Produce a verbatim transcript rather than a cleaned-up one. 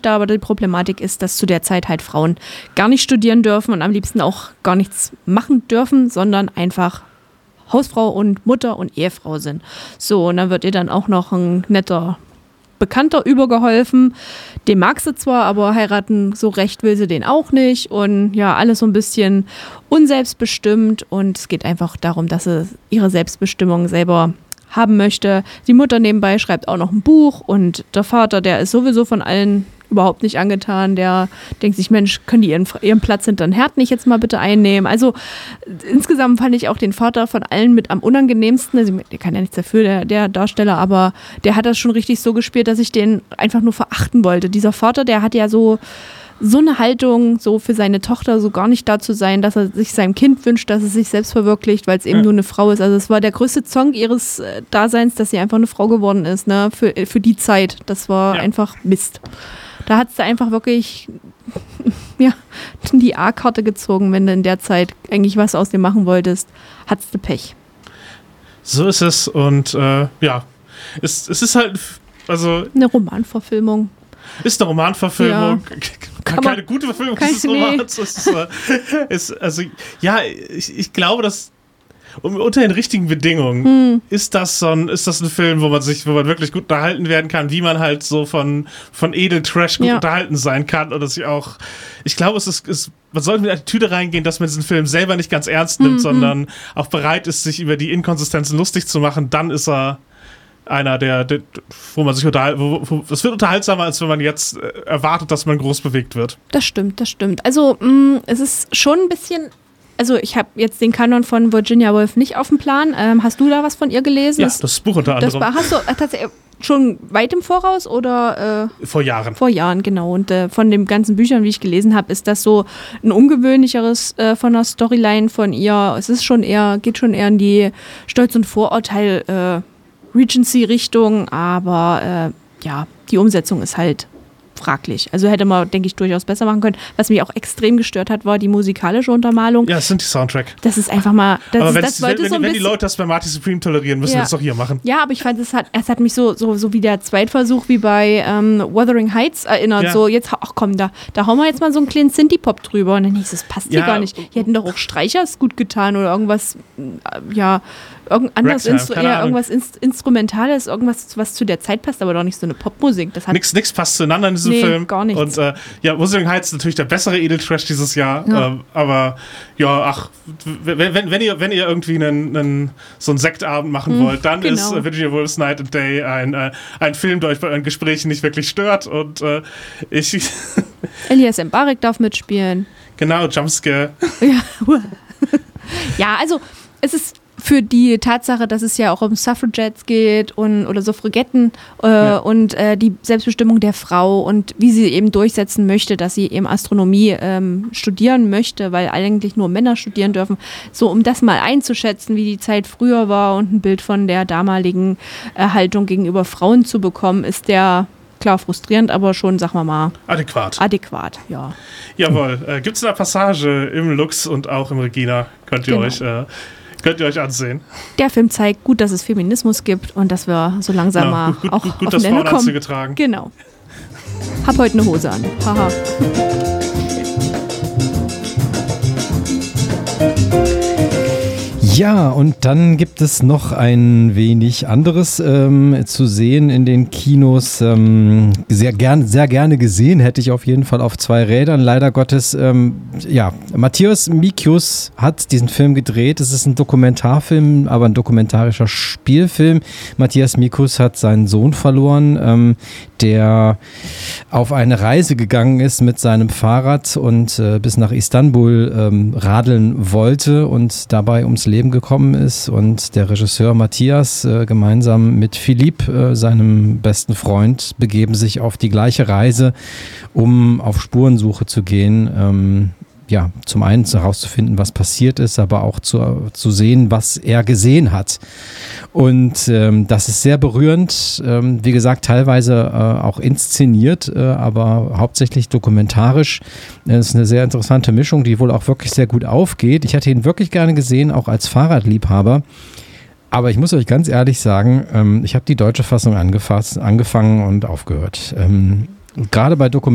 möchte, aber die Problematik ist, dass zu der Zeit halt Frauen gar nicht studieren dürfen und am liebsten auch gar nichts machen dürfen, sondern einfach Hausfrau und Mutter und Ehefrau sind. So, und dann wird ihr dann auch noch ein netter Bekannter übergeholfen. Den mag sie zwar, aber heiraten so recht will sie den auch nicht. Und ja, alles so ein bisschen unselbstbestimmt. Und es geht einfach darum, dass sie ihre Selbstbestimmung selber haben möchte. Die Mutter nebenbei schreibt auch noch ein Buch. Und der Vater, der ist sowieso von allen überhaupt nicht angetan. Der denkt sich, Mensch, können die ihren, ihren Platz hinter den Herd nicht jetzt mal bitte einnehmen? Also insgesamt fand ich auch den Vater von allen mit am unangenehmsten. Also, der kann ja nichts dafür, der, der Darsteller, aber der hat das schon richtig so gespielt, dass ich den einfach nur verachten wollte. Dieser Vater, der hat ja so so eine Haltung, so für seine Tochter so gar nicht da zu sein, dass er sich seinem Kind wünscht, dass es sich selbst verwirklicht, weil es eben ja. nur eine Frau ist. Also es war der größte Zonk ihres äh, Daseins, dass sie einfach eine Frau geworden ist, ne, für, für die Zeit. Das war ja. einfach Mist. Da hat es einfach wirklich ja, die A-Karte gezogen, wenn du in der Zeit eigentlich was aus dem machen wolltest, hattest du Pech. So ist es und äh, ja, es, es ist halt, also... Eine Romanverfilmung. Ist eine Romanverfilmung. Ja. Keine man, gute Verfilmung dieses Romans. Ist, äh, ist, also, ja, ich, ich glaube, dass unter den richtigen Bedingungen hm. ist das so ein, ist das ein Film, wo man sich, wo man wirklich gut unterhalten werden kann, wie man halt so von, von Edel-Trash gut ja. unterhalten sein kann. Und dass ich auch, ich glaube, es ist, ist man sollte mit der Attitüde reingehen, dass man diesen Film selber nicht ganz ernst nimmt, mhm. sondern auch bereit ist, sich über die Inkonsistenzen lustig zu machen. Dann ist er einer, der, der wo man sich unterhalten, wo, wo, es wird unterhaltsamer, als wenn man jetzt äh, erwartet, dass man groß bewegt wird. Das stimmt, das stimmt. Also, mh, es ist schon ein bisschen, also ich habe jetzt den Kanon von Virginia Woolf nicht auf dem Plan. Ähm, hast du da was von ihr gelesen? Ja, das, das Buch unter anderem. Das hast du äh, tatsächlich schon weit im Voraus oder? Äh, vor Jahren. Vor Jahren, genau. Und äh, von den ganzen Büchern, wie ich gelesen habe, ist das so ein ungewöhnlicheres äh, von der Storyline von ihr. Es ist schon eher, geht schon eher in die Stolz- und Vorurteil äh, Regency-Richtung, aber äh, ja, die Umsetzung ist halt fraglich. Also hätte man, denke ich, durchaus besser machen können. Was mich auch extrem gestört hat, war die musikalische Untermalung. Ja, es sind die Soundtrack. Das ist einfach mal, das, aber das wenn, sollte wenn, so ein wenn bisschen, die Leute das bei Marty Supreme tolerieren, müssen ja. wir das doch hier machen. Ja, aber ich fand, es hat, es hat mich so, so, so wie der Zweitversuch wie bei ähm, Wuthering Heights erinnert. Ja. So, jetzt, ach komm, da, da hauen wir jetzt mal so einen kleinen Synthie-Pop drüber. Und dann hieß es, das passt hier ja. gar nicht. Hier hätten doch auch Streichers gut getan oder irgendwas, ja, irgend anderes Instru- eher irgendwas Inst- Instrumentales, irgendwas, was zu der Zeit passt, aber doch nicht so eine Popmusik. Das hat nix, nix passt zueinander in diesem nee, Film. Gar nichts. Und äh, ja, Wuthering Heights ist natürlich der bessere Edeltrash dieses Jahr. Ja. Ähm, aber ja, ach, wenn, wenn, wenn, ihr, wenn ihr irgendwie einen, einen, so einen Sektabend machen wollt, dann genau. ist äh, Virginia Woolf's Night and Day ein, äh, ein Film, der euch bei euren Gesprächen nicht wirklich stört. Und äh, ich. Elias Mbarek darf mitspielen. Genau, Jumpscare. Ja, ja, also es ist für die Tatsache, dass es ja auch um Suffragettes geht und oder Suffragetten äh, ja. und äh, die Selbstbestimmung der Frau und wie sie eben durchsetzen möchte, dass sie eben Astronomie ähm, studieren möchte, weil eigentlich nur Männer studieren dürfen. So, um das mal einzuschätzen, wie die Zeit früher war und ein Bild von der damaligen äh, Haltung gegenüber Frauen zu bekommen, ist der klar frustrierend, aber schon, sagen wir mal, adäquat. Adäquat, ja. Jawohl. Äh, Gibt es eine Passage im Lux und auch im Regina? Könnt ihr genau. euch äh, Könnt ihr euch ansehen. Der Film zeigt gut, dass es Feminismus gibt und dass wir so langsam ja, mal gut, auch gut, gut, auf dass den Nenner Frauen Anzüge kommen. tragen. Genau. Hab heute eine Hose an. Haha. Ja, und dann gibt es noch ein wenig anderes ähm, zu sehen in den Kinos. Ähm, sehr, gern, sehr gerne gesehen hätte ich auf jeden Fall auf zwei Rädern. Leider Gottes, ähm, ja, Matthäus Mikius hat diesen Film gedreht. Es ist ein Dokumentarfilm, aber ein dokumentarischer Spielfilm. Matthäus Mikius hat seinen Sohn verloren, ähm, der auf eine Reise gegangen ist mit seinem Fahrrad und äh, bis nach Istanbul ähm, radeln wollte und dabei ums Leben gekommen ist. Und der Regisseur Matthias äh, gemeinsam mit Philipp, äh, seinem besten Freund, begeben sich auf die gleiche Reise, um auf Spurensuche zu gehen. Ähm, ja, zum einen herauszufinden, was passiert ist, aber auch zu, zu sehen, was er gesehen hat. Und ähm, das ist sehr berührend, ähm, wie gesagt, teilweise äh, auch inszeniert, äh, aber hauptsächlich dokumentarisch. Es ist eine sehr interessante Mischung, die wohl auch wirklich sehr gut aufgeht. Ich hätte ihn wirklich gerne gesehen, auch als Fahrradliebhaber. Aber ich muss euch ganz ehrlich sagen, ähm, ich habe die deutsche Fassung angefasst, angefangen und aufgehört. Ähm, gerade bei Dokumentationen